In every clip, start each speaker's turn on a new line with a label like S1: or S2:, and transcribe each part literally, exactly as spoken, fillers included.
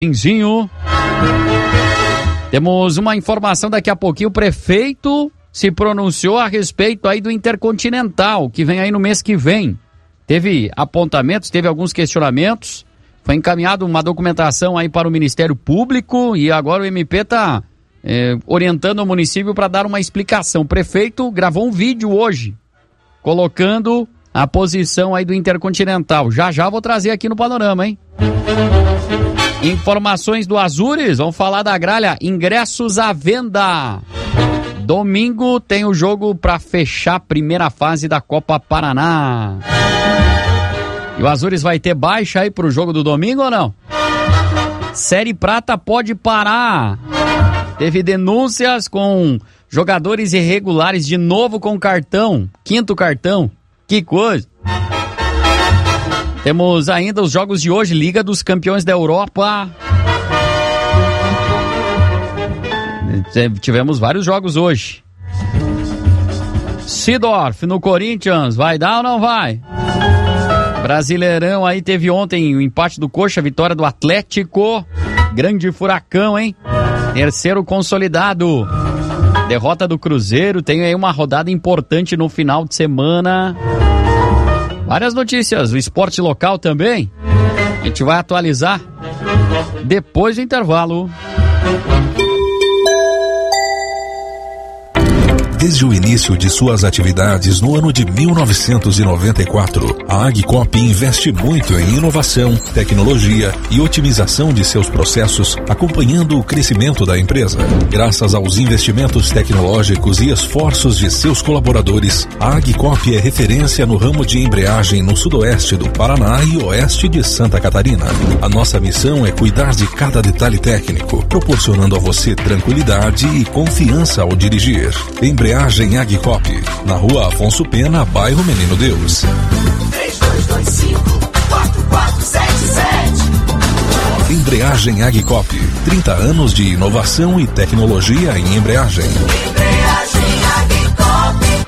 S1: Zinho. Temos uma informação daqui a pouquinho. O prefeito se pronunciou a respeito aí do Intercontinental, que vem aí no mês que vem. Teve apontamentos, teve alguns questionamentos. Foi encaminhado uma documentação aí para o Ministério Público e agora o M P está é, orientando o município para dar uma explicação. O prefeito gravou um vídeo hoje, colocando a posição aí do Intercontinental. Já já vou trazer aqui no Panorama, hein? Informações do Azures, vamos falar da gralha, ingressos à venda. Domingo tem o jogo para fechar a primeira fase da Copa Paraná. E o Azures vai ter baixa aí pro jogo do domingo ou não? Série Prata pode parar. Teve denúncias com jogadores irregulares de novo com cartão, quinto cartão. Que coisa. Temos ainda os jogos de hoje, Liga dos Campeões da Europa. Tivemos vários jogos hoje. Seedorf no Corinthians, vai dar ou não vai? Brasileirão aí teve ontem o empate do Coxa, vitória do Atlético. Grande furacão, hein? Terceiro consolidado. Derrota do Cruzeiro, tem aí uma rodada importante no final de semana. Várias notícias, o esporte local também. A gente vai atualizar depois do intervalo.
S2: Desde o início de suas atividades no ano de mil novecentos e noventa e quatro, a Agcop investe muito em inovação, tecnologia e otimização de seus processos, acompanhando o crescimento da empresa. Graças aos investimentos tecnológicos e esforços de seus colaboradores, a Agcop é referência no ramo de embreagem no sudoeste do Paraná e oeste de Santa Catarina. A nossa missão é cuidar de cada detalhe técnico, proporcionando a você tranquilidade e confiança ao dirigir. Embreagem Agcop, na rua Afonso Pena, bairro Menino Deus.
S3: três dois dois cinco, quatro quatro sete sete.
S2: Embreagem Agcop, trinta anos de inovação e tecnologia em embreagem.
S3: Embreagem Agcop.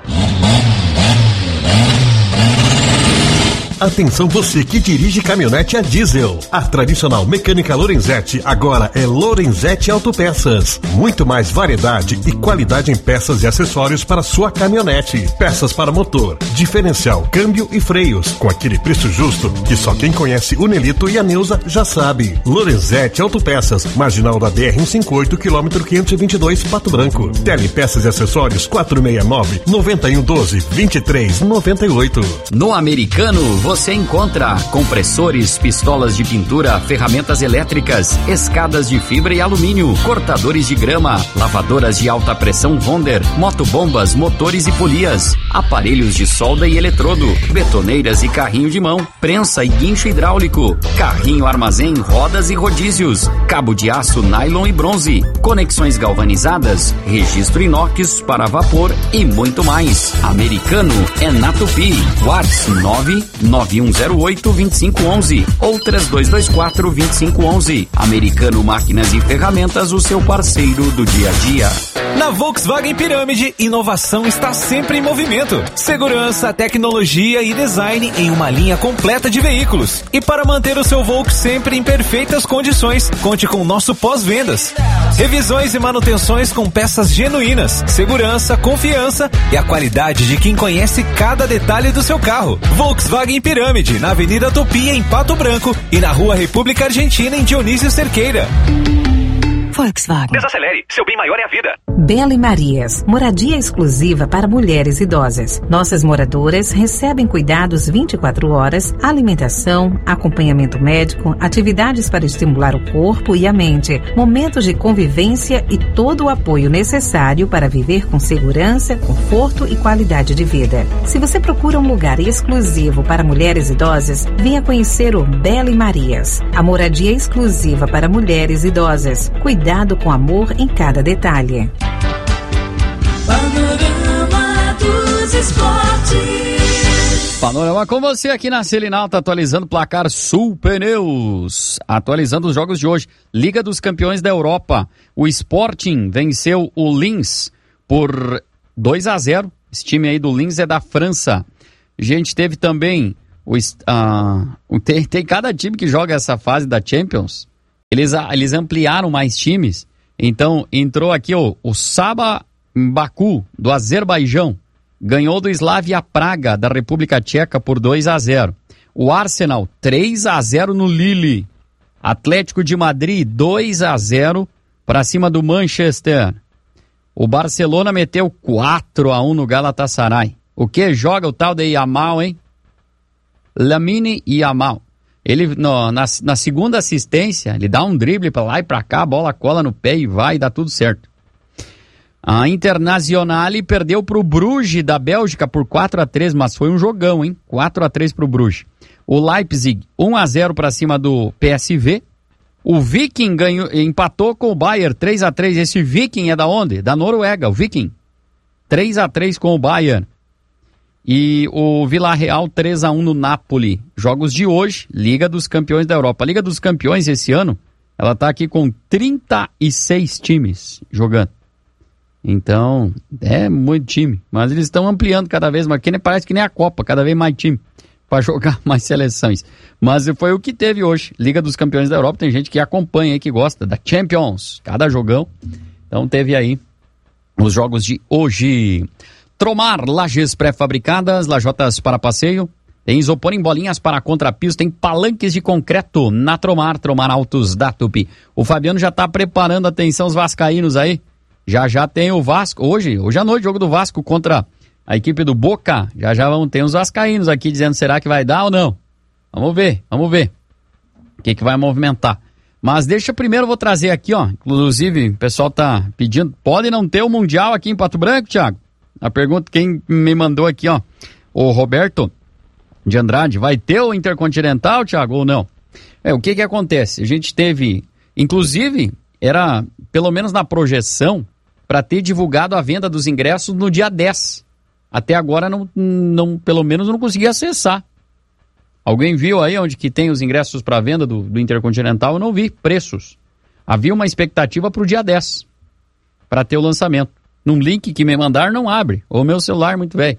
S4: Atenção você que dirige caminhonete a diesel. A tradicional mecânica Lorenzetti agora é Lorenzetti Autopeças. Muito mais variedade e qualidade em peças e acessórios para sua caminhonete. Peças para motor, diferencial, câmbio e freios. Com aquele preço justo que só quem conhece o Nelito e a Neuza já sabe. Lorenzetti Autopeças, marginal da B R cento e cinquenta e oito, quilômetro quinhentos e vinte e dois, Pato Branco. Tele Peças e Acessórios quatro seis nove, nove um um doze, vinte e três noventa e oito.
S1: No Americano, você encontra compressores, pistolas de pintura, ferramentas elétricas, escadas de fibra e alumínio, cortadores de grama, lavadoras de alta pressão Wonder, motobombas, motores e polias, aparelhos de solda e eletrodo, betoneiras e carrinho de mão, prensa e guincho hidráulico, carrinho armazém, rodas e rodízios, cabo de aço, nylon e bronze, conexões galvanizadas, registro inox para vapor e muito mais. Americano é na Tupi. WhatsApp nove nove um zero oito, dois cinco um um ou três dois dois quatro, dois cinco um um. Americano Máquinas e Ferramentas, o seu parceiro do dia a dia.
S5: Na Volkswagen Pirâmide, inovação está sempre em movimento. Segurança, tecnologia e design em uma linha completa de veículos. E para manter o seu Volks sempre em perfeitas condições, conte com o nosso pós-vendas. Revisões e manutenções com peças genuínas, segurança, confiança e a qualidade de quem conhece cada detalhe do seu carro. Volkswagen Pirâmide, na Avenida Tupi, em Pato Branco, e na Rua República Argentina, em Dionísio Cerqueira.
S6: Volkswagen.
S5: Desacelere, seu bem maior é a vida.
S6: Bela e Marias, moradia exclusiva para mulheres idosas. Nossas moradoras recebem cuidados vinte e quatro horas, alimentação, acompanhamento médico, atividades para estimular o corpo e a mente, momentos de convivência e todo o apoio necessário para viver com segurança, conforto e qualidade de vida. Se você procura um lugar exclusivo para mulheres idosas, venha conhecer o Bela e Marias, a moradia exclusiva para mulheres idosas. Cuidado com amor em cada detalhe.
S3: Panorama dos Esportes.
S1: Panorama com você aqui na Selinalta, atualizando o placar Sul Pneus. Atualizando os jogos de hoje. Liga dos Campeões da Europa. O Sporting venceu o Linz por dois a zero. Esse time aí do Linz é da França. A gente teve também... O, uh, tem, tem cada time que joga essa fase da Champions.
S7: Eles, eles ampliaram mais times. Então, entrou aqui ó, o Saba Baku, do Azerbaijão. Ganhou do Slavia Praga, da República Tcheca, por dois a zero. O Arsenal, três a zero no Lille. Atlético de Madrid, dois a zero para cima do Manchester. O Barcelona meteu quatro a um no Galatasaray. O que joga o tal de Yamal, hein? Lamine Yamal. Ele, no, na, na segunda assistência, ele dá um drible para lá e para cá, a bola cola no pé e vai, e dá tudo certo. A Internazionale perdeu para o Bruges da Bélgica por quatro a três, mas foi um jogão, hein? quatro a três para o Bruges. O Leipzig, um a zero para cima do P S V. O Viking ganhou, empatou com o Bayern, três a três. Esse Viking é da onde? Da Noruega, o Viking. três a três com o Bayern. E o Villarreal, três a um no Napoli. Jogos de hoje, Liga dos Campeões da Europa. A Liga dos Campeões esse ano, ela está aqui com trinta e seis times jogando. Então, é muito time. Mas eles estão ampliando cada vez mais. Parece que nem a Copa, cada vez mais time para jogar mais seleções. Mas foi o que teve hoje. Liga dos Campeões da Europa. Tem gente que acompanha aí, que gosta da Champions. Cada jogão. Então teve aí os jogos de hoje. Tromar, lajes pré-fabricadas, lajotas para passeio. Tem isopor em bolinhas para contrapiso. Tem palanques de concreto na Tromar. Tromar Autos da Tupi. O Fabiano já está preparando, atenção, os vascaínos aí. Já já tem o Vasco, hoje, hoje à noite, jogo do Vasco contra a equipe do Boca. Já já vão ter uns vascaínos aqui dizendo, será que vai dar ou não? Vamos ver, vamos ver o que que vai movimentar. Mas deixa primeiro, eu vou trazer aqui, ó, inclusive o pessoal tá pedindo, pode não ter o Mundial aqui em Pato Branco, Thiago? A pergunta, quem me mandou aqui, ó, o Roberto de Andrade, vai ter o Intercontinental, Thiago, ou não? É, o que que acontece? A gente teve, inclusive, era, pelo menos na projeção, para ter divulgado a venda dos ingressos no dia dez. Até agora, não, não, pelo menos, eu não consegui acessar. Alguém viu aí onde que tem os ingressos para venda do, do Intercontinental? Eu não vi preços. Havia uma expectativa para o dia dez, para ter o lançamento. Num link que me mandaram, não abre. Ou meu celular muito velho.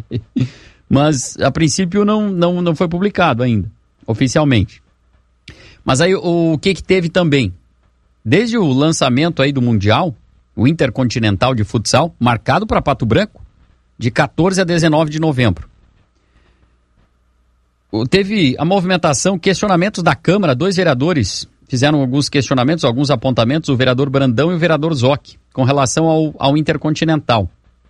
S7: Mas, a princípio, não, não, não foi publicado ainda, oficialmente. Mas aí, o, o que que teve também? Desde o lançamento aí do Mundial, o Intercontinental de Futsal, marcado para Pato Branco, de quatorze a dezenove de novembro. Teve a movimentação, questionamentos da Câmara, dois vereadores fizeram alguns questionamentos, alguns apontamentos, o vereador Brandão e o vereador Zoc, com relação ao, ao Intercontinental.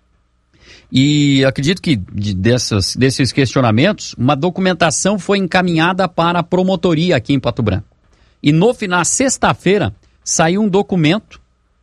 S7: E acredito que de, dessas, desses questionamentos, uma documentação foi encaminhada para a promotoria aqui em Pato Branco. E no final, sexta-feira, saiu um documento,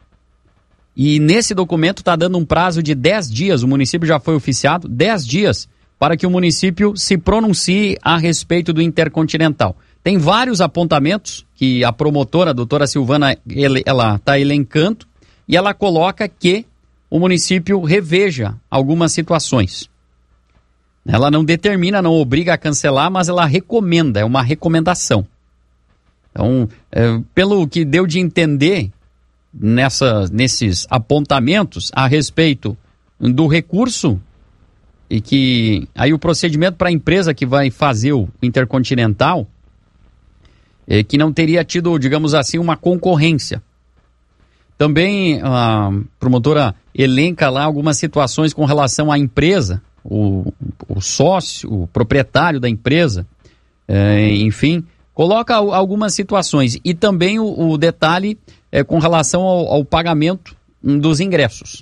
S7: e nesse documento está dando um prazo de dez dias, o município já foi oficiado, dez dias, para que o município se pronuncie a respeito do Intercontinental. Tem vários apontamentos que a promotora, a doutora Silvana, ele, ela está elencando, e ela coloca que o município reveja algumas situações. Ela não determina, não obriga a cancelar, mas ela recomenda, é uma recomendação. Então, é, pelo que deu de entender nessa, nesses apontamentos a respeito do recurso, e que aí o procedimento para a empresa que vai fazer o Intercontinental, é que não teria tido, digamos assim, uma concorrência. Também a promotora elenca lá algumas situações com relação à empresa, o, o sócio, o proprietário da empresa, é, enfim, coloca algumas situações. E também o, o detalhe é com relação ao, ao pagamento dos ingressos.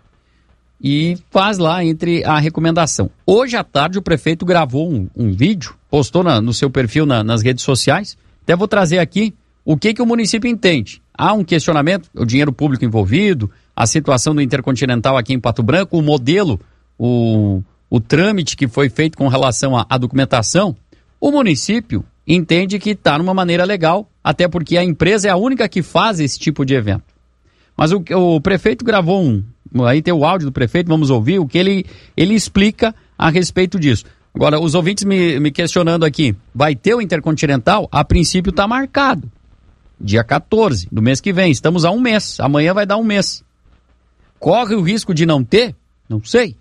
S7: E faz lá entre a recomendação. Hoje à tarde o prefeito gravou um, um vídeo, postou na, no seu perfil na, nas redes sociais. Até vou trazer aqui o que, que o município entende. Há um questionamento, o dinheiro público envolvido, a situação do Intercontinental aqui em Pato Branco, o modelo, o, o trâmite que foi feito com relação à, à documentação. O município entende que está numa maneira legal, até porque a empresa é a única que faz esse tipo de evento. Mas o, o prefeito gravou um, aí tem o áudio do prefeito, vamos ouvir o que ele, ele explica a respeito disso. Agora, os ouvintes me, me questionando aqui, vai ter o Intercontinental? A princípio está marcado, dia quatorze do mês que vem, estamos a um mês, amanhã vai dar um mês. Corre o risco de não ter? Não sei.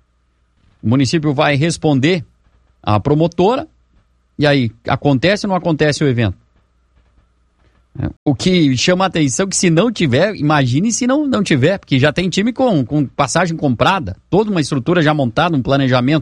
S7: O município vai responder à promotora, e aí, acontece ou não acontece o evento? O que chama a atenção é que se não tiver, imagine se não, não tiver, porque já tem time com, com passagem comprada, toda uma estrutura já montada, um planejamento.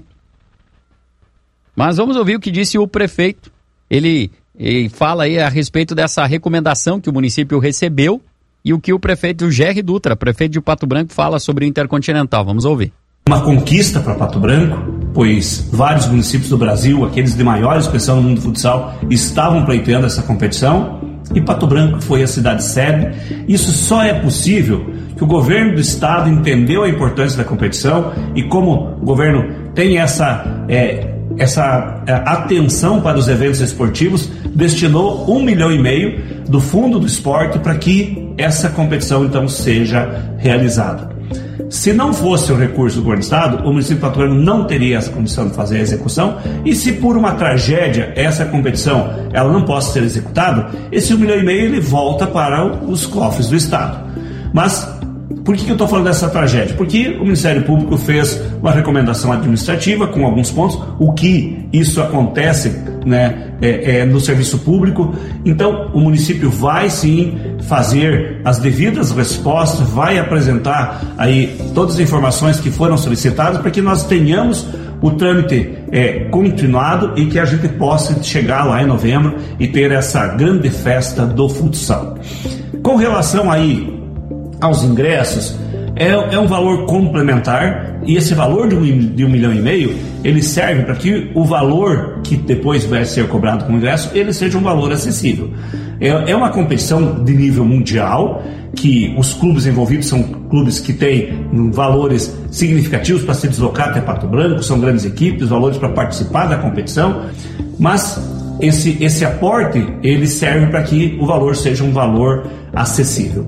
S7: Mas vamos ouvir o que disse o prefeito. Ele, ele fala aí a respeito dessa recomendação que o município recebeu e o que o prefeito Gerry Dutra, prefeito de Pato Branco, fala sobre o Intercontinental. Vamos ouvir.
S8: Uma conquista para Pato Branco, pois vários municípios do Brasil, aqueles de maior expressão no mundo do futsal, estavam pleiteando essa competição e Pato Branco foi a cidade sede. Isso só é possível que o governo do estado entendeu a importância da competição e como o governo tem essa, é, essa é, atenção para os eventos esportivos, destinou um milhão e meio do fundo do esporte para que essa competição então seja realizada. Se não fosse o recurso do governo do estado, o município de Pato Branco não teria essa condição de fazer a execução, e se por uma tragédia essa competição ela não possa ser executada, esse um milhão e meio ele volta para os cofres do estado. Mas por que eu estou falando dessa tragédia? Porque o Ministério Público fez uma recomendação administrativa com alguns pontos, o que isso acontece, né, é, é, no serviço público. Então o município vai sim fazer as devidas respostas, vai apresentar aí todas as informações que foram solicitadas para que nós tenhamos o trâmite é, continuado e que a gente possa chegar lá em novembro e ter essa grande festa do futsal. Com relação aí aos ingressos, é, é um valor complementar, e esse valor de um, de um milhão e meio, ele serve para que o valor que depois vai ser cobrado com o ingresso, ele seja um valor acessível. É, é uma competição de nível mundial, que os clubes envolvidos são clubes que têm valores significativos para se deslocar até Pato Branco, são grandes equipes, valores para participar da competição, mas esse, esse aporte, ele serve para que o valor seja um valor acessível.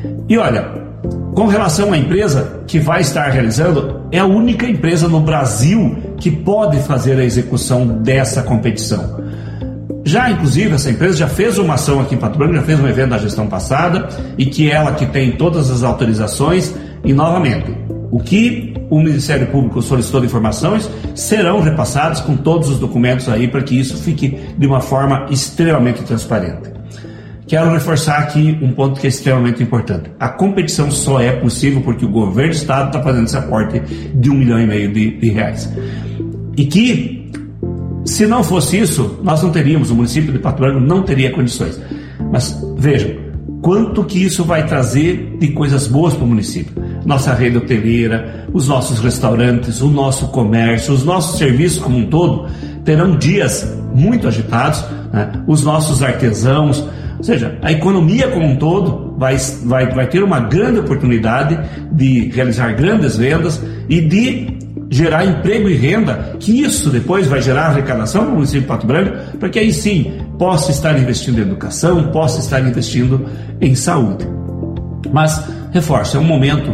S8: E olha, com relação à empresa que vai estar realizando, é a única empresa no Brasil que pode fazer a execução dessa competição. Já, inclusive, essa empresa já fez uma ação aqui em Pato Branco, já fez um evento na gestão passada, e que ela que tem todas as autorizações, e novamente, o que o Ministério Público solicitou de informações serão repassados com todos os documentos aí para que isso fique de uma forma extremamente transparente. Quero reforçar aqui um ponto que é extremamente importante. A competição só é possível porque o governo do estado está fazendo esse aporte de um milhão e meio de, de reais. E que, se não fosse isso, nós não teríamos, o município de Pato Branco não teria condições. Mas vejam, quanto que isso vai trazer de coisas boas para o município. Nossa rede hoteleira, os nossos restaurantes, o nosso comércio, os nossos serviços como um todo, terão dias muito agitados, né? Os nossos artesãos, ou seja, a economia como um todo vai, vai, vai ter uma grande oportunidade de realizar grandes vendas e de gerar emprego e renda, que isso depois vai gerar arrecadação no município de Pato Branco, para que aí sim possa estar investindo em educação, possa estar investindo em saúde. Mas, reforço, é um momento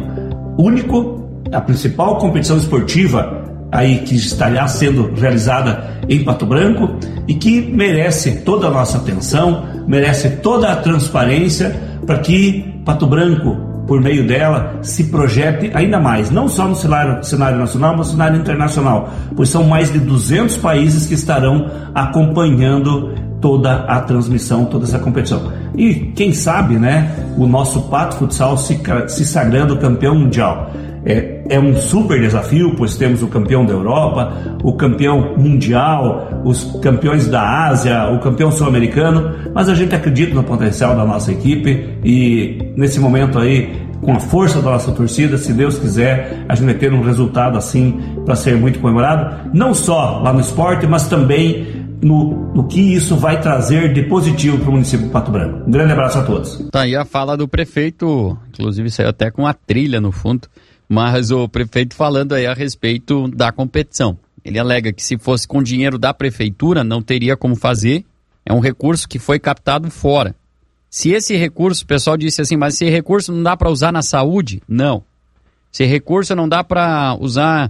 S8: único, a principal competição esportiva aí que estará sendo realizada em Pato Branco e que merece toda a nossa atenção, merece toda a transparência para que Pato Branco, por meio dela, se projete ainda mais, não só no cenário, cenário nacional, mas no cenário internacional, pois são mais de duzentos países que estarão acompanhando toda a transmissão, toda essa competição. E quem sabe, né, o nosso Pato Futsal se, se sagrando campeão mundial. É, é um super desafio, pois temos o campeão da Europa, o campeão mundial, os campeões da Ásia, o campeão sul-americano, mas a gente acredita no potencial da nossa equipe e nesse momento aí, com a força da nossa torcida, se Deus quiser, a gente vai ter um resultado assim para ser muito comemorado, não só lá no esporte, mas também no, no que isso vai trazer de positivo para o município de Pato Branco. Um grande abraço a todos.
S7: Tá aí a fala do prefeito, inclusive saiu até com a trilha no fundo, mas o prefeito falando aí a respeito da competição. Ele alega que se fosse com dinheiro da prefeitura, não teria como fazer, é um recurso que foi captado fora. Se esse recurso, o pessoal disse assim, mas esse recurso não dá para usar na saúde? Não. Esse recurso não dá para usar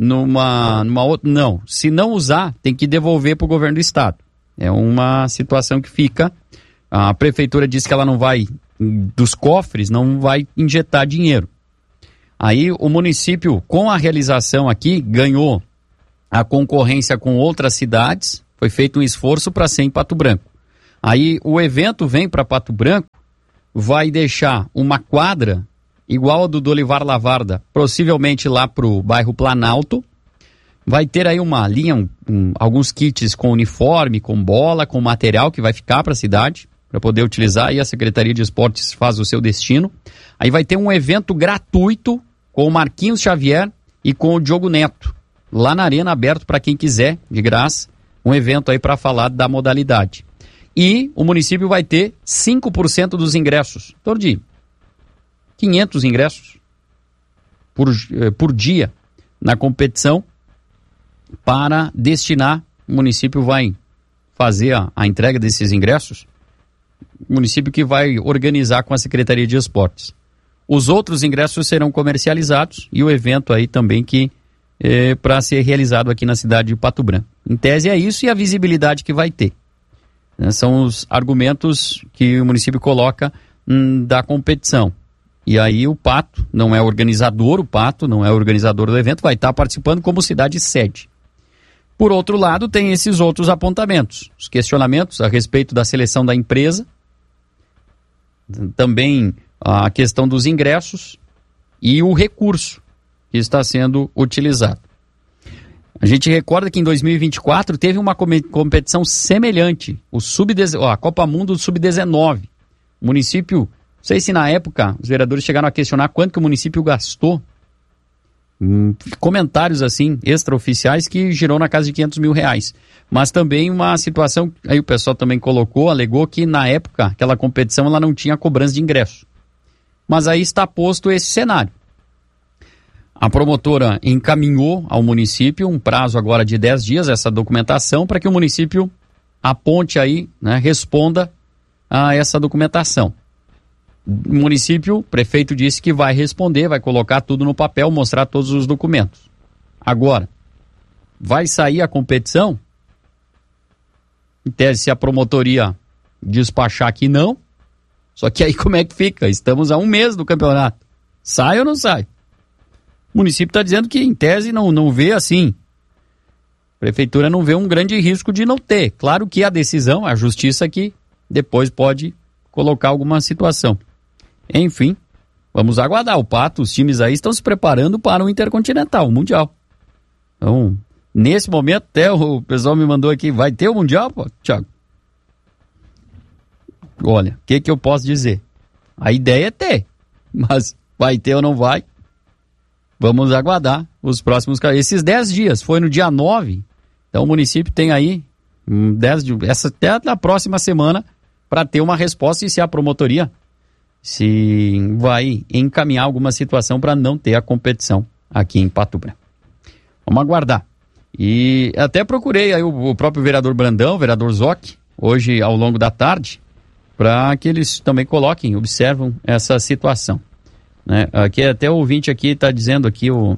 S7: numa, numa outra... Não. Se não usar, tem que devolver para o governo do estado. É uma situação que fica... A prefeitura diz que ela não vai, dos cofres, não vai injetar dinheiro. Aí o município, com a realização aqui, ganhou a concorrência com outras cidades, foi feito um esforço para ser em Pato Branco. Aí o evento vem para Pato Branco, vai deixar uma quadra igual a do Dolivar Lavarda, possivelmente lá para o bairro Planalto. Vai ter aí uma linha, um, um, alguns kits com uniforme, com bola, com material que vai ficar para a cidade, para poder utilizar, e a Secretaria de Esportes faz o seu destino. Aí vai ter um evento gratuito com o Marquinhos Xavier e com o Diogo Neto, lá na Arena, aberto para quem quiser, de graça, um evento aí para falar da modalidade. E o município vai ter cinco por cento dos ingressos, em torno de quinhentos ingressos por, por dia na competição, para destinar. O município vai fazer a, a entrega desses ingressos, o município que vai organizar com a Secretaria de Esportes. Os outros ingressos serão comercializados e o evento aí também que é para ser realizado aqui na cidade de Pato Branco. Em tese é isso, e a visibilidade que vai ter. Né, são os argumentos que o município coloca hum, da competição. E aí o Pato, não é organizador, o Pato não é organizador do evento, vai estar participando como cidade sede. Por outro lado, tem esses outros apontamentos, os questionamentos a respeito da seleção da empresa, também a questão dos ingressos e o recurso que está sendo utilizado. A gente recorda que em dois mil e vinte e quatro teve uma competição semelhante, o sub a Copa Mundo sub dezenove. O município, não sei se na época os vereadores chegaram a questionar quanto que o município gastou. Hum, comentários assim, extraoficiais, que girou na casa de quinhentos mil reais. Mas também uma situação, aí o pessoal também colocou, alegou que na época, aquela competição, ela não tinha cobrança de ingresso. Mas aí está posto esse cenário. A promotora encaminhou ao município um prazo agora de dez dias, essa documentação, para que o município aponte aí, né, responda a essa documentação. O município, o prefeito disse que vai responder, vai colocar tudo no papel, mostrar todos os documentos. Agora, vai sair a competição? Em tese, se a promotoria despachar que não, só que aí como é que fica? Estamos a um mês do campeonato. Sai ou não sai? O município está dizendo que, em tese, não, não vê assim. A prefeitura não vê um grande risco de não ter. Claro que a decisão, a justiça que depois pode colocar alguma situação. Enfim, vamos aguardar. O Pato, os times aí estão se preparando para o Intercontinental, o Mundial. Então, nesse momento, até o pessoal me mandou aqui, vai ter o Mundial, pô, Thiago? Olha, o que que eu posso dizer? A ideia é ter, mas vai ter ou não vai? Vamos aguardar os próximos... Esses dez dias, foi no dia nove, então o município tem aí dez dias, essa, até na próxima semana, para ter uma resposta, e se a promotoria se vai encaminhar alguma situação para não ter a competição aqui em Pato Branco. Vamos aguardar. E até procurei aí o, o próprio vereador Brandão, o vereador Zoc, hoje ao longo da tarde, para que eles também coloquem, observam essa situação. Né? Aqui, até o ouvinte aqui está dizendo aqui, o,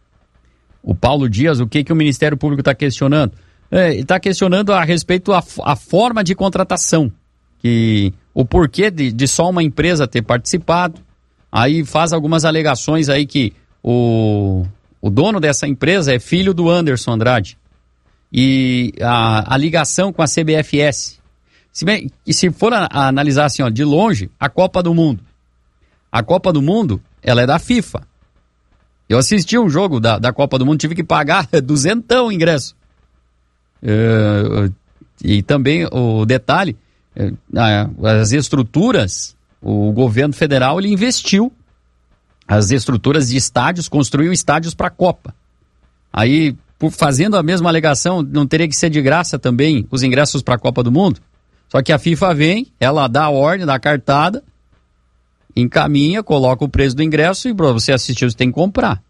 S7: o Paulo Dias, o que, que o Ministério Público está questionando? É, está questionando a respeito a, a forma de contratação, que o porquê de, de só uma empresa ter participado. Aí faz algumas alegações aí que o, o dono dessa empresa é filho do Anderson Andrade. E a, a ligação com a C B F S. Se, bem, se for a, a analisar assim, ó, de longe, a Copa do Mundo. A Copa do Mundo, ela é da FIFA. Eu assisti um jogo da, da Copa do Mundo, tive que pagar duzentão o ingresso. É, e também o detalhe, as estruturas, o governo federal ele investiu as estruturas de estádios, construiu estádios para a Copa. Aí, por, fazendo a mesma alegação, não teria que ser de graça também os ingressos para a Copa do Mundo? Só que a FIFA vem, ela dá a ordem, dá a cartada, encaminha, coloca o preço do ingresso e para você assistir você tem que comprar.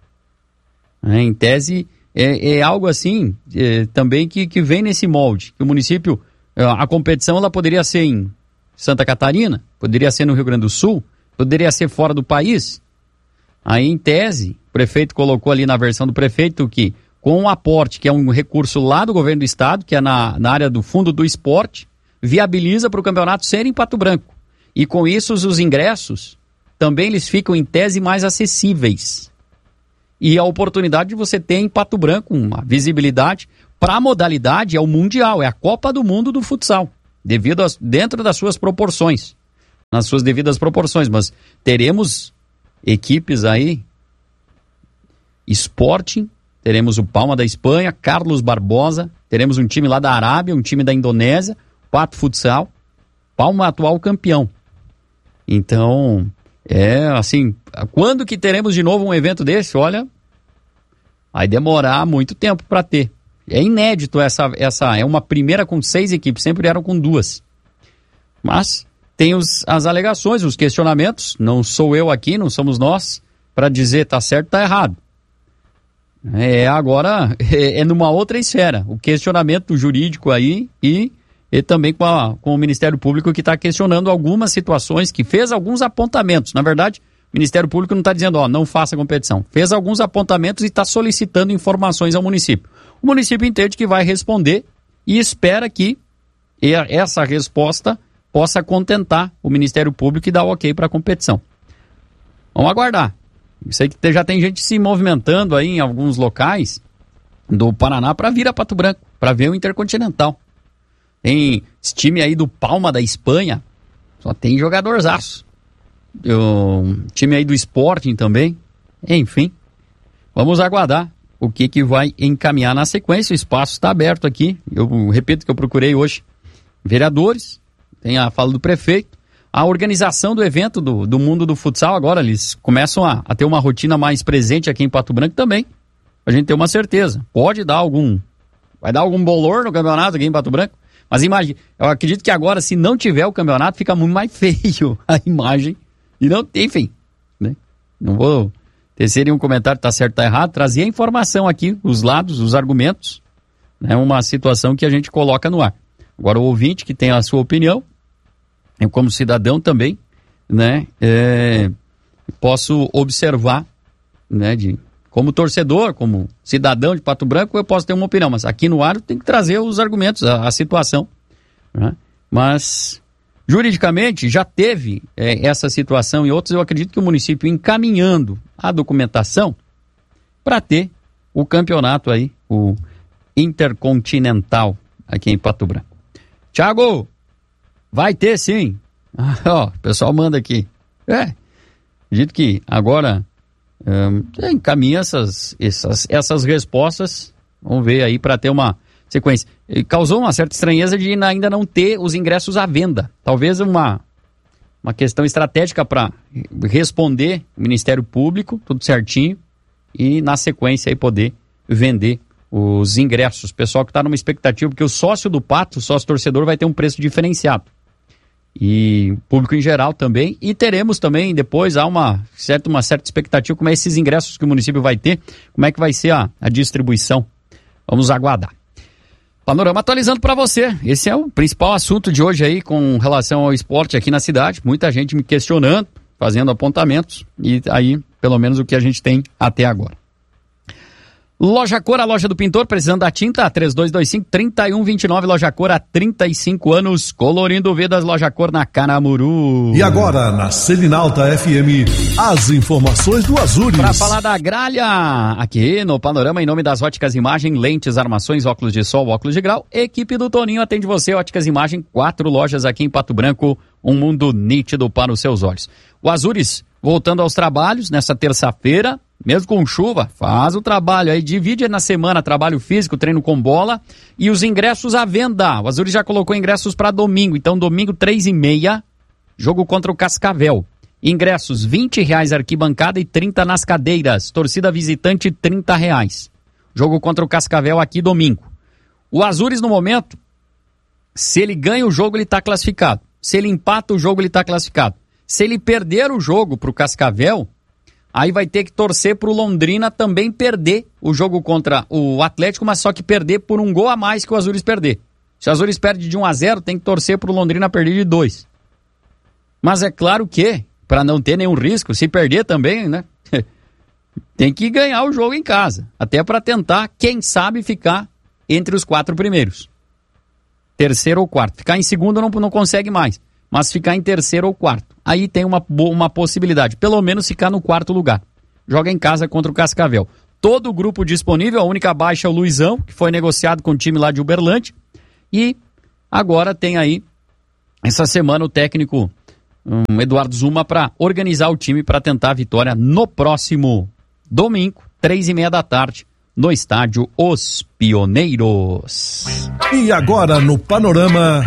S7: É, em tese, é, é algo assim é, também que, que vem nesse molde, que o município... A competição ela poderia ser em Santa Catarina, poderia ser no Rio Grande do Sul, poderia ser fora do país. Aí, em tese, o prefeito colocou ali na versão do prefeito que, com um aporte, que é um recurso lá do governo do estado, que é na, na área do fundo do esporte, viabiliza para o campeonato ser em Pato Branco. E com isso, os ingressos também eles ficam, em tese, mais acessíveis. E a oportunidade de você ter em Pato Branco uma visibilidade... Para a modalidade é o Mundial, é a Copa do Mundo do futsal. devido a, dentro das suas proporções, nas suas devidas proporções, mas teremos equipes aí, Sporting, teremos o Palma da Espanha, Carlos Barbosa, teremos um time lá da Arábia, um time da Indonésia, Pato Futsal, Palma atual campeão. Então, é assim, quando que teremos de novo um evento desse? Olha, vai demorar muito tempo para ter. É inédito essa, essa, é uma primeira com seis equipes, sempre eram com duas. Mas tem os, as alegações, os questionamentos, não sou eu aqui, não somos nós, para dizer tá certo, tá errado. É agora, é, é numa outra esfera, o questionamento jurídico aí e, e também com, a, com o Ministério Público que está questionando algumas situações, que fez alguns apontamentos. Na verdade, o Ministério Público não está dizendo, ó, não faça competição. Fez alguns apontamentos e está solicitando informações ao município. O município entende que vai responder e espera que essa resposta possa contentar o Ministério Público e dar o ok para a competição. Vamos aguardar. Sei que já tem gente se movimentando aí em alguns locais do Paraná para vir a Pato Branco, para ver o Intercontinental. Tem esse time aí do Palma da Espanha, só tem jogadorzaço. O time aí do Sporting também. Enfim, vamos aguardar o que, que vai encaminhar na sequência. O espaço está aberto aqui. Eu repito que eu procurei hoje vereadores, tem a fala do prefeito. A organização do evento do, do mundo do futsal agora, eles começam a, a ter uma rotina mais presente aqui em Pato Branco também. A gente tem uma certeza. Pode dar algum... Vai dar algum bolor no campeonato aqui em Pato Branco. Mas imagine, eu acredito que agora, se não tiver o campeonato, fica muito mais feio a imagem. E não, enfim, né? Não vou tecer um comentário, tá certo, tá errado. Trazer a informação aqui, os lados, os argumentos. É, né? Uma situação que a gente coloca no ar. Agora o ouvinte que tem a sua opinião, eu como cidadão também, né, é, posso observar, né, de, como torcedor, como cidadão de Pato Branco, eu posso ter uma opinião, mas aqui no ar tem que trazer os argumentos, a, a situação, né? Mas juridicamente já teve é, essa situação e outros, eu acredito que o município encaminhando a documentação para ter o campeonato aí, o Intercontinental aqui em Pato Branco. Thiago, vai ter sim. Ah, ó, o pessoal manda aqui. É, acredito que agora um, encaminha essas, essas, essas respostas. Vamos ver aí para ter uma sequência. E causou uma certa estranheza de ainda não ter os ingressos à venda. Talvez uma, uma questão estratégica para responder o Ministério Público, tudo certinho, e na sequência aí poder vender os ingressos. Pessoal que está numa expectativa, porque o sócio do Pato, o sócio torcedor, vai ter um preço diferenciado. E público em geral também. E teremos também, depois, há uma certa, uma certa expectativa como é esses ingressos que o município vai ter, como é que vai ser a, a distribuição. Vamos aguardar. Panorama atualizando para você. Esse é o principal assunto de hoje aí com relação ao esporte aqui na cidade. Muita gente me questionando, fazendo apontamentos. E aí, pelo menos, o que a gente tem até agora. Loja Cor, a loja do pintor, precisando da tinta, três dois dois cinco, três um dois nove, Loja Cor há trinta e cinco anos, colorindo vidas, Loja Cor na Canamuru.
S2: E agora, na Selinalta F M, as informações do Azures.
S7: Para falar da gralha, aqui no Panorama, em nome das Óticas Imagem, lentes, armações, óculos de sol, óculos de grau, equipe do Toninho atende você, Óticas Imagem, quatro lojas aqui em Pato Branco, um mundo nítido para os seus olhos. O Azures, voltando aos trabalhos, nessa terça-feira, mesmo com chuva, faz o trabalho aí, divide na semana trabalho físico, treino com bola e os ingressos à venda. O Azures já colocou ingressos para domingo, então domingo três e meia, jogo contra o Cascavel. Ingressos vinte reais arquibancada e trinta nas cadeiras, torcida visitante trinta reais. Jogo contra o Cascavel aqui domingo. O Azures no momento, se ele ganha o jogo ele está classificado, se ele empata o jogo ele está classificado. Se ele perder o jogo para o Cascavel, aí vai ter que torcer para o Londrina também perder o jogo contra o Atlético, mas só que perder por um gol a mais que o Azures perder. Se o Azures perde de um a zero, tem que torcer para o Londrina perder de dois. Mas é claro que, para não ter nenhum risco, se perder também, né? Tem que ganhar o jogo em casa. Até para tentar, quem sabe, ficar entre os quatro primeiros. Terceiro ou quarto. Ficar em segundo não, não consegue mais. Mas ficar em terceiro ou quarto. Aí tem uma, uma possibilidade, pelo menos ficar no quarto lugar. Joga em casa contra o Cascavel. Todo o grupo disponível, a única baixa é o Luizão, que foi negociado com o time lá de Uberlândia. E agora tem aí essa semana o técnico um, Eduardo Zuma para organizar o time para tentar a vitória no próximo domingo, três e meia da tarde, no estádio Os Pioneiros.
S2: E agora no Panorama,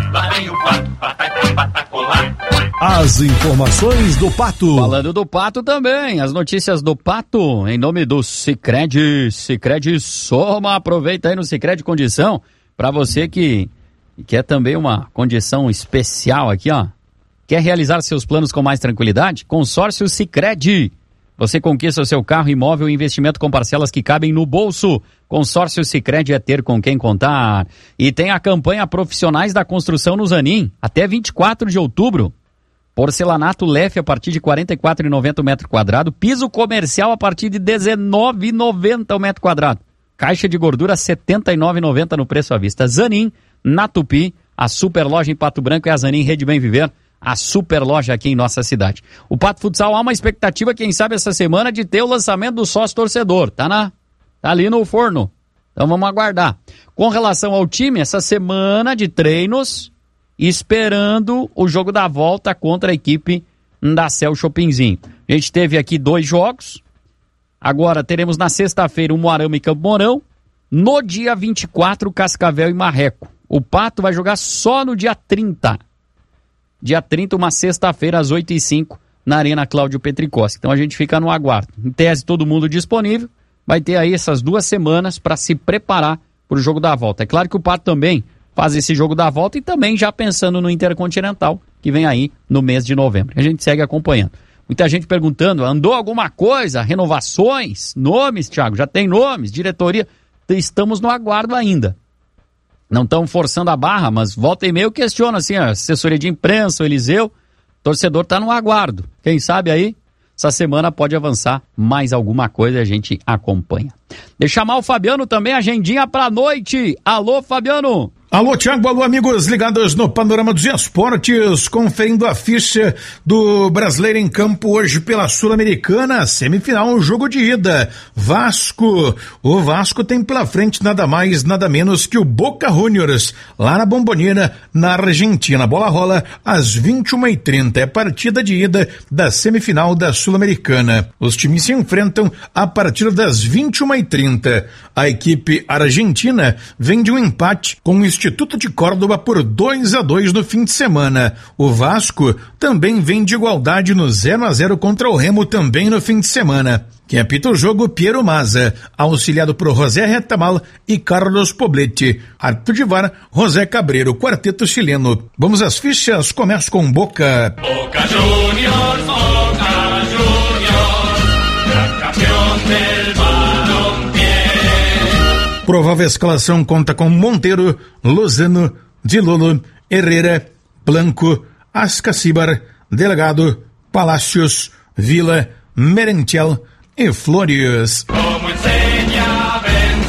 S2: as informações do Pato.
S7: Falando do Pato também, as notícias do Pato, em nome do Sicredi, Sicredi Soma, aproveita aí no Sicredi Condição, para você que quer também uma condição especial aqui, ó. Quer realizar seus planos com mais tranquilidade? Consórcio Sicredi. Você conquista o seu carro, imóvel e investimento com parcelas que cabem no bolso. Consórcio Sicredi é ter com quem contar. E tem a campanha Profissionais da Construção no Zanin, até vinte e quatro de outubro. Porcelanato Lef a partir de quarenta e quatro reais e noventa centavos o metro quadrado. Piso comercial a partir de dezenove reais e noventa centavos o metro quadrado. Caixa de gordura setenta e nove reais e noventa centavos no preço à vista. Zanin, na Tupi, a super loja em Pato Branco é a Zanin Rede Bem Viver, a super loja aqui em nossa cidade. O Pato Futsal há uma expectativa, quem sabe essa semana, de ter o lançamento do sócio torcedor. Tá, na, tá ali no forno. Então vamos aguardar. Com relação ao time, essa semana de treinos, esperando o jogo da volta contra a equipe da Cel Chopinzinho. A gente teve aqui dois jogos. Agora teremos na sexta-feira o Moarama e Campo Mourão. No dia vinte e quatro, Cascavel e Marreco. O Pato vai jogar só no dia trinta. Dia trinta, uma sexta-feira, às oito e cinco, na Arena Cláudio Petricossi. Então a gente fica no aguardo. Em tese, todo mundo disponível. Vai ter aí essas duas semanas para se preparar para o jogo da volta. É claro que o Pato também faz esse jogo da volta e também já pensando no Intercontinental, que vem aí no mês de novembro. A gente segue acompanhando. Muita gente perguntando, andou alguma coisa? Renovações? Nomes, Thiago? Já tem nomes? Diretoria? Estamos no aguardo ainda. Não estão forçando a barra, mas volta e meio questiona assim, a assessoria de imprensa, o Eliseu, torcedor está no aguardo. Quem sabe aí, essa semana pode avançar mais alguma coisa e a gente acompanha. Deixa chamar o Fabiano também, agendinha pra noite. Alô, Fabiano!
S9: Alô, Thiago, alô, amigos ligados no Panorama dos Esportes, conferindo a ficha do Brasileiro em Campo hoje pela Sul-Americana, semifinal, jogo de ida, Vasco, o Vasco tem pela frente nada mais, nada menos que o Boca Juniors, lá na Bombonera, na Argentina, a bola rola às vinte e uma e trinta, é partida de ida da semifinal da Sul-Americana, os times se enfrentam a partir das vinte e uma e trinta, a equipe argentina vem de um empate com o Instituto de Córdoba por dois a dois no fim de semana. O Vasco também vem de igualdade no zero a zero contra o Remo também no fim de semana. Quem apita o jogo, Piero Maza, auxiliado por José Retamal e Carlos Poblete. Árbitro de V A R, José Cabreiro, quarteto chileno. Vamos às fichas, começo com Boca.
S3: Boca Juniors, Boca Juniors, campeão del balompié.
S9: Provável escalação conta com Monteiro, Lozano, Dilolo, Herrera, Blanco, Ascacibar, Delegado, Palácios, Vila, Merentiel e Flores.
S3: Como enseña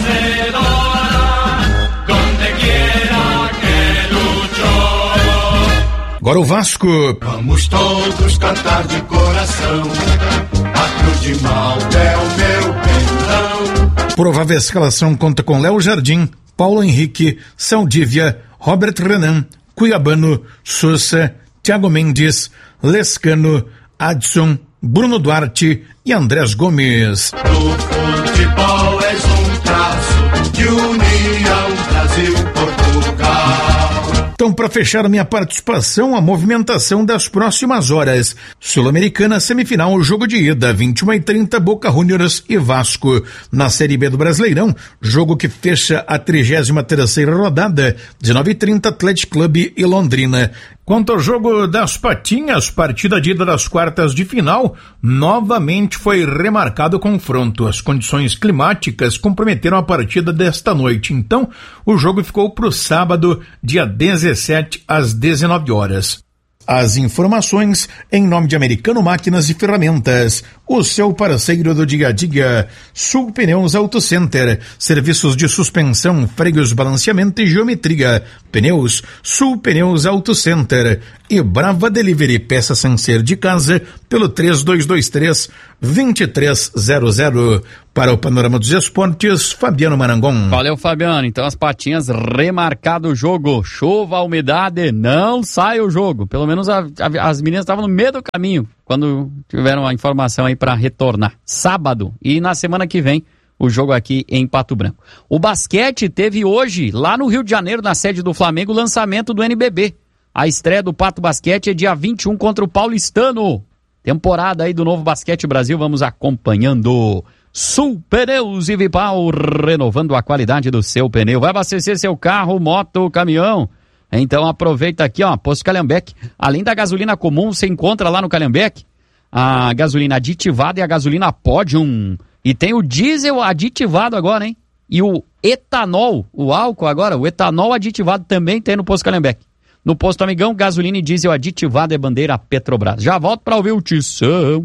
S3: vencedora, donde quiera que luchó.
S9: Agora o Vasco.
S3: Vamos todos cantar de coração, a cruz de Malta é o meu pendão.
S9: Provável escalação conta com Léo Jardim, Paulo Henrique, Saldívia, Robert Renan, Cuiabano, Sousa, Thiago Mendes, Lescano, Adson, Bruno Duarte e Andrés Gomes.
S3: No futebol és um traço de união Brasil-Portugal.
S9: Então, para fechar minha participação, a movimentação das próximas horas. Sul-Americana, semifinal, jogo de ida, vinte e uma e trinta, Boca Juniors e Vasco. Na Série B do Brasileirão, jogo que fecha a trigésima terceira rodada, dezenove e trinta, Atlético Clube e Londrina. Quanto ao jogo das Patinhas, partida de ida das quartas de final, novamente foi remarcado o confronto. As condições climáticas comprometeram a partida desta noite. Então, o jogo ficou para o sábado, dia dezessete, às dezenove horas. As informações em nome de Americano Máquinas e Ferramentas, o seu parceiro do dia a dia. Sul Pneus Auto Center, serviços de suspensão, freios, balanceamento e geometria. Pneus, Sul Pneus Auto Center. E Brava Delivery, peça sem ser de casa, pelo três dois dois três, vinte e três zero zero. Para o Panorama dos Esportes, Fabiano Marangon.
S7: Valeu, Fabiano. Então as patinhas remarcado o jogo. Chuva, umidade, não sai o jogo. Pelo menos a, a, as meninas estavam no meio do caminho quando tiveram a informação aí para retornar. Sábado e na semana que vem o jogo aqui em Pato Branco. O basquete teve hoje, lá no Rio de Janeiro, na sede do Flamengo, o lançamento do N B B. A estreia do Pato Basquete é dia vinte e um contra o Paulistano. Temporada aí do Novo Basquete Brasil, vamos acompanhando. Sul Pneus e Vipal, renovando a qualidade do seu pneu. Vai abastecer seu carro, moto, caminhão? Então aproveita aqui, ó, Posto Calhambeque. Além da gasolina comum, você encontra lá no Calhambeque a gasolina aditivada e a gasolina Podium. E tem o diesel aditivado agora, hein? E o etanol, o álcool agora, o etanol aditivado também tem no Posto Calhambeque. No Posto Amigão, gasolina e diesel aditivado é bandeira Petrobras. Já volto para ouvir o Tição.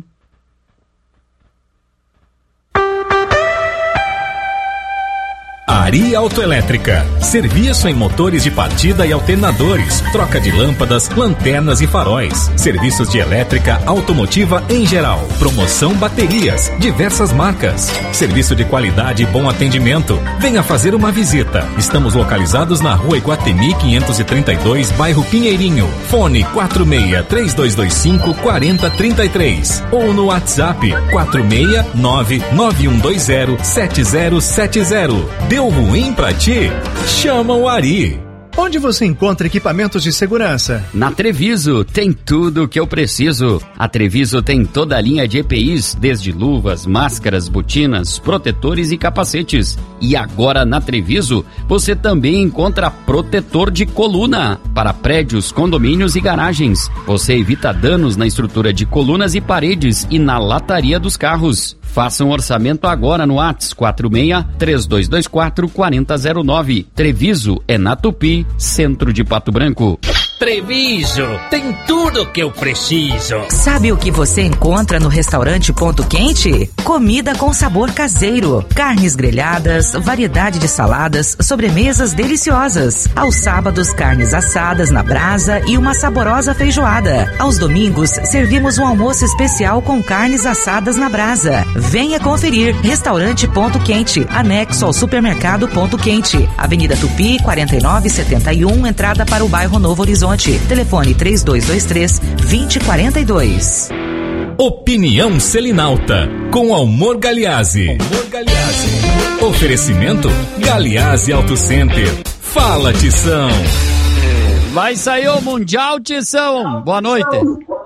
S10: Ari Autoelétrica. Serviço em motores de partida e alternadores, troca de lâmpadas, lanternas e faróis. Serviços de elétrica automotiva em geral. Promoção baterias, diversas marcas. Serviço de qualidade e bom atendimento. Venha fazer uma visita. Estamos localizados na Rua Iguatemi quinhentos e trinta e dois, bairro Pinheirinho. Fone quatro seis três dois dois cinco quatro zero três três ou no WhatsApp quatro seis nove nove um dois zero sete zero sete zero. Deu ruim pra ti? Chama o Ari.
S11: Onde você encontra equipamentos de segurança?
S1: Na Treviso, tem tudo o que eu preciso. A Treviso tem toda a linha de E P Is, desde luvas, máscaras, botinas, protetores e capacetes. E agora na Treviso, você também encontra protetor de coluna para prédios, condomínios e garagens. Você evita danos na estrutura de colunas e paredes e na lataria dos carros. Faça um orçamento agora no WhatsApp quatro seis três dois dois quatro quatro zero zero nove. Treviso é na Tupi, centro de Pato Branco.
S12: Treviso, tem tudo o que eu preciso.
S13: Sabe o que você encontra no restaurante Ponto Quente? Comida com sabor caseiro, carnes grelhadas, variedade de saladas, sobremesas deliciosas. Aos sábados, carnes assadas na brasa e uma saborosa feijoada. Aos domingos, servimos um almoço especial com carnes assadas na brasa. Venha conferir. Restaurante Ponto Quente, anexo ao supermercado Ponto Quente. Avenida Tupi, quarenta e nove setenta e um, entrada para o bairro Novo Horizonte. Telefone três dois dois três, dois zero quatro dois.
S10: Opinião Selinalta, com Almor Galeazzi. Almor Galeazzi. Oferecimento Galeazzi Auto Center. Fala, Tição.
S7: Vai sair o Mundial, Tição. Boa noite.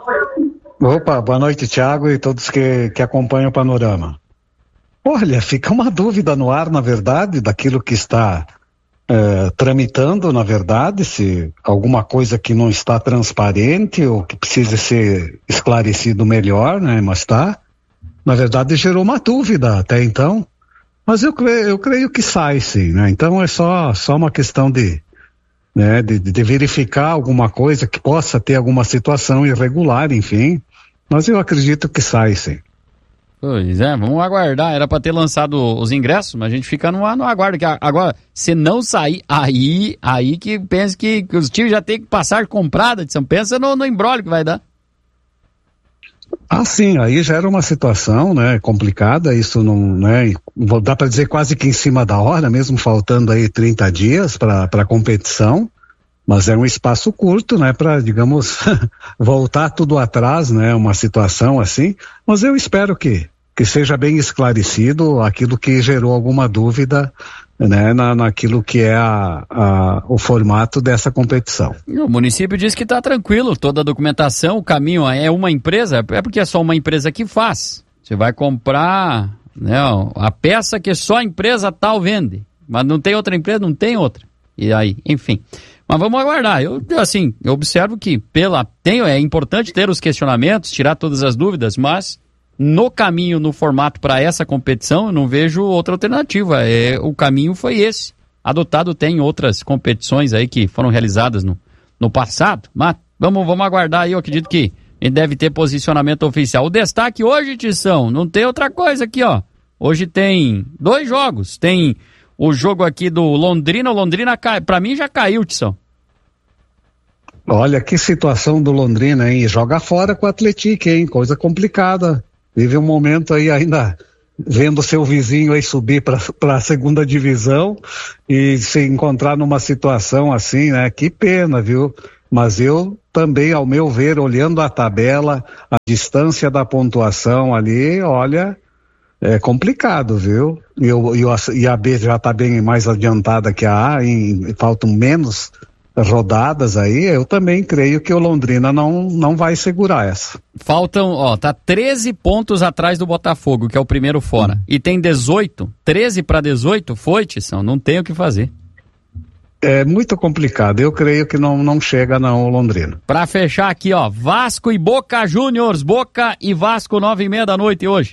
S14: Opa, boa noite, Thiago, e todos que, que acompanham o Panorama. Olha, fica uma dúvida no ar, na verdade, daquilo que está é, tramitando, na verdade, se alguma coisa que não está transparente ou que precisa ser esclarecido melhor, né, mas tá. Na verdade, gerou uma dúvida até então, mas eu creio, eu creio que sai sim, né, então é só, só uma questão de, né, de, de verificar alguma coisa que possa ter alguma situação irregular, enfim, mas eu acredito que sai sim.
S7: Pois é, vamos aguardar. Era para ter lançado os ingressos, mas a gente fica no, no aguardo. Que agora, se não sair, aí, aí que pensa que, que os times já tem que passar comprada. Pensa no, no imbróglio que vai dar.
S14: Ah, sim, aí já era uma situação, né, complicada. Isso não, né, dá para dizer quase que em cima da hora, mesmo faltando aí trinta dias para a competição. Mas é um espaço curto, né, para, digamos, voltar tudo atrás, né, uma situação assim. Mas eu espero que, que seja bem esclarecido aquilo que gerou alguma dúvida, né, na, naquilo que é a, a, o formato dessa competição.
S7: O município diz que está tranquilo, toda a documentação, o caminho é uma empresa, é porque é só uma empresa que faz. Você vai comprar, né, a peça que só a empresa tal vende, mas não tem outra empresa, não tem outra. E aí, enfim... Mas vamos aguardar. Eu, assim, eu observo que pela, tenho, é importante ter os questionamentos, tirar todas as dúvidas, mas no caminho, no formato para essa competição, eu não vejo outra alternativa. É, o caminho foi esse. Adotado tem outras competições aí que foram realizadas no, no passado, mas vamos, vamos aguardar aí. Eu acredito que ele deve ter posicionamento oficial. O destaque hoje, Tição, não tem outra coisa aqui, ó. Hoje tem dois jogos. Tem o jogo aqui do Londrina. O Londrina, cai, pra mim, já caiu, Tição.
S14: Olha que situação do Londrina, hein? Joga fora com o Atlético, hein? Coisa complicada. Vive um momento aí ainda vendo seu vizinho aí subir para a segunda divisão e se encontrar numa situação assim, né? Que pena, viu? Mas eu também, ao meu ver, olhando a tabela, a distância da pontuação ali, olha, é complicado, viu? E, eu, eu, e a B já está bem mais adiantada que a A, em, faltam menos rodadas aí, eu também creio que o Londrina não, não vai segurar essa.
S7: Faltam, ó, tá treze pontos atrás do Botafogo, que é o primeiro fora. Hum. E tem dezoito, treze para dezoito, foi, Tição, não tem o que fazer.
S14: É muito complicado, eu creio que não, não chega não o Londrina.
S7: Pra fechar aqui, ó, Vasco e Boca Juniors, Boca e Vasco, nove e meia da noite hoje.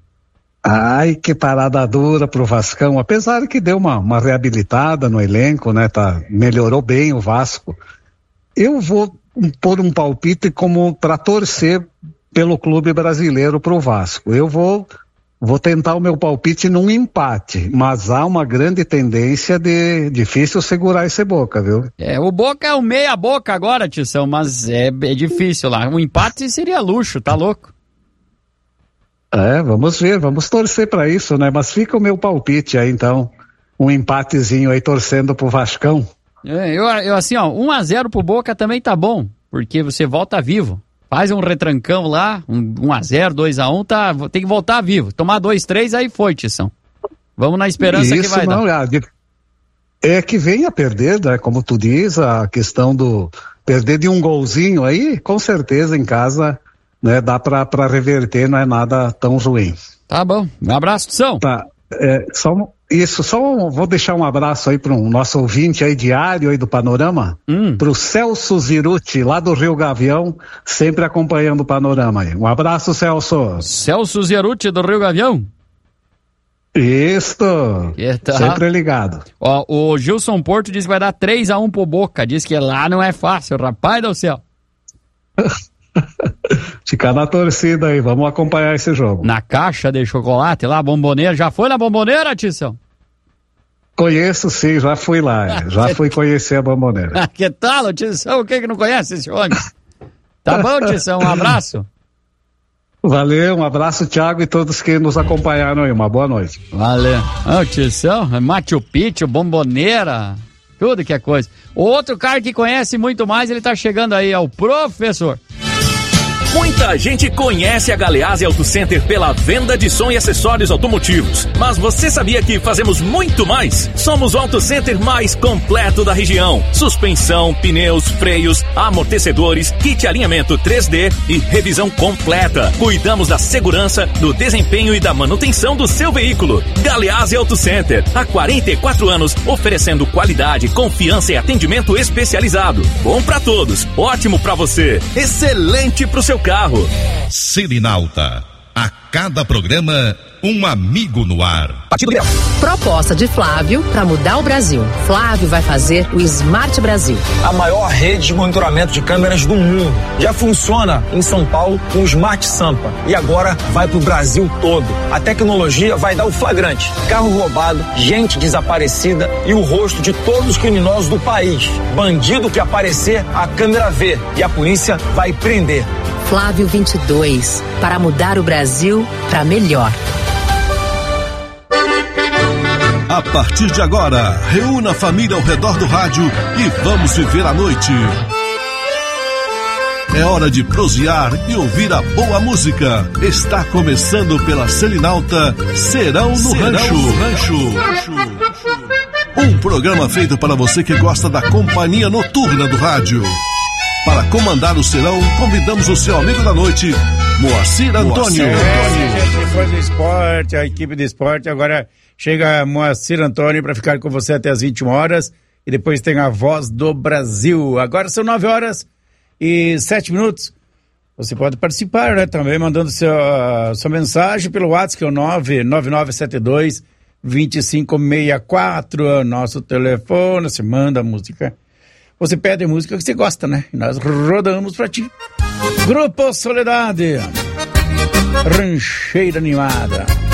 S14: Ai, que parada dura pro Vascão, apesar que deu uma, uma reabilitada no elenco, né, tá, melhorou bem o Vasco. Eu vou pôr um palpite como para torcer pelo clube brasileiro pro Vasco. Eu vou, vou tentar o meu palpite num empate, mas há uma grande tendência de difícil segurar esse Boca, viu?
S7: É, o Boca é o meia boca agora, Tição, mas é, é difícil lá. Um empate seria luxo, tá louco?
S14: É, vamos ver, vamos torcer para isso, né? Mas fica o meu palpite aí, então, um empatezinho aí torcendo pro Vascão.
S7: É, eu, eu assim, ó, um a zero pro Boca também tá bom, porque você volta vivo. Faz um retrancão lá, um um a zero, dois a um, tá, tem que voltar vivo. Tomar dois, três, aí foi, Tição. Vamos na esperança
S14: isso,
S7: que vai
S14: não,
S7: dar.
S14: É que venha perder, né? Como tu diz, a questão do perder de um golzinho aí, com certeza em casa, né, dá pra, pra reverter, não é nada tão ruim.
S7: Tá bom, um abraço, Tição.
S14: Tá, é, só, isso, só vou deixar um abraço aí para um nosso ouvinte aí diário aí do Panorama,
S7: hum.
S14: pro Celso Ziruti, lá do Rio Gavião, sempre acompanhando o Panorama aí. Um abraço, Celso.
S7: Celso Ziruti do Rio Gavião?
S14: Isso,
S7: tá.
S14: Sempre ligado.
S7: Ó, o Gilson Porto diz que vai dar três a um pro Boca, diz que lá não é fácil, rapaz do céu.
S14: Ficar na torcida aí, vamos acompanhar esse jogo.
S7: Na caixa de chocolate lá, Bomboneira, já foi na Bomboneira, Tição?
S14: Conheço sim, já fui lá, já fui conhecer a Bomboneira.
S7: Que tal, Tição? O que que não conhece esse homem? Tá bom, Tição, um abraço.
S14: Valeu, um abraço, Thiago, e todos que nos acompanharam aí, uma boa noite.
S7: Valeu. Ah, Tição, Machu Picchu, Bomboneira, tudo que é coisa. Outro cara que conhece muito mais, ele tá chegando aí, é o professor.
S10: Muita gente conhece a Galeazzi Auto Center pela venda de som e acessórios automotivos. Mas você sabia que fazemos muito mais? Somos o auto center mais completo da região. Suspensão, pneus, freios, amortecedores, kit alinhamento três D e revisão completa. Cuidamos da segurança, do desempenho e da manutenção do seu veículo. Galeazzi Auto Center, há quarenta e quatro anos, oferecendo qualidade, confiança e atendimento especializado. Bom pra todos, ótimo pra você, excelente pro seu carro.
S15: Selinalta, a cada programa um amigo no ar.
S16: Proposta de Flávio para mudar o Brasil. Flávio vai fazer o Smart Brasil.
S17: A maior rede de monitoramento de câmeras do mundo. Já funciona em São Paulo com o Smart Sampa. E agora vai pro Brasil todo. A tecnologia vai dar o flagrante. Carro roubado, gente desaparecida e o rosto de todos os criminosos do país. Bandido que aparecer, a câmera vê. E a polícia vai prender.
S16: Flávio vinte e dois, para mudar o Brasil para melhor.
S18: A partir de agora, reúna a família ao redor do rádio e vamos viver a noite. É hora de prosear e ouvir a boa música. Está começando pela Selinalta, Serão no Serão Rancho. No Rancho. Um programa feito para você que gosta da companhia noturna do rádio. Para comandar o serão, convidamos o seu amigo da noite, Moacir Antônio.
S9: É, depois do esporte, a equipe de esporte, agora chega Moacir Antônio para ficar com você até as vinte e uma horas e depois tem a Voz do Brasil. Agora são nove horas e sete minutos. Você pode participar, né? Também mandando seu, uh, sua mensagem pelo WhatsApp, que é o nove nove nove sete dois, dois cinco seis quatro, nosso telefone. Você manda a música. Você pede a música que você gosta, né? E nós rodamos pra ti. Grupo Soledade, Rancheira Animada.